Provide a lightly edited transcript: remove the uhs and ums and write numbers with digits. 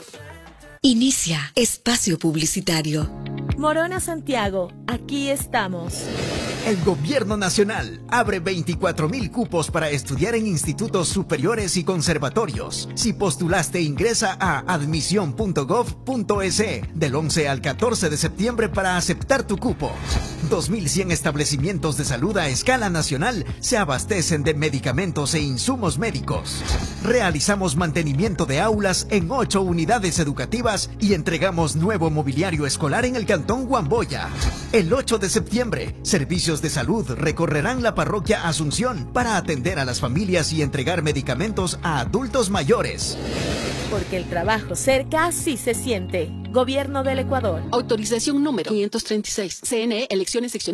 Inicia espacio publicitario. Morona Santiago, aquí estamos. El Gobierno Nacional abre 24.000 cupos para estudiar en institutos superiores y conservatorios. Si postulaste, ingresa a admisión.gov.es del 11 al 14 de septiembre para aceptar tu cupo. 2.100 establecimientos de salud a escala nacional se abastecen de medicamentos e insumos médicos. Realizamos mantenimiento de aulas en 8 unidades educativas y entregamos nuevo mobiliario escolar en el Cantón Guamboya. El 8 de septiembre, servicios de salud recorrerán la parroquia Asunción para atender a las familias y entregar medicamentos a adultos mayores. Porque el trabajo cerca sí se siente. Gobierno del Ecuador. Autorización número 536. CNE, elecciones seccionales.